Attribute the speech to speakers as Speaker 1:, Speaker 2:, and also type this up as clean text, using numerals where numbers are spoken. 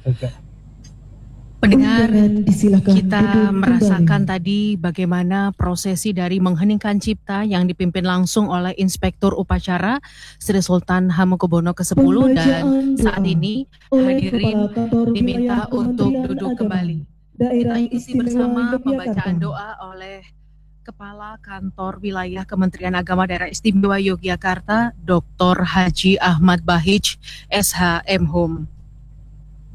Speaker 1: Pendengar, kita merasakan tadi bagaimana prosesi dari mengheningkan cipta yang dipimpin langsung oleh Inspektur Upacara Sri Sultan Hamengkubuwono ke-10, dan saat ini hadirin diminta untuk duduk kembali. Kita ikuti bersama pembacaan doa oleh Kepala Kantor Wilayah Kementerian Agama Daerah Istimewa Yogyakarta, Dr. Haji Ahmad Bahij, SH M. Hum.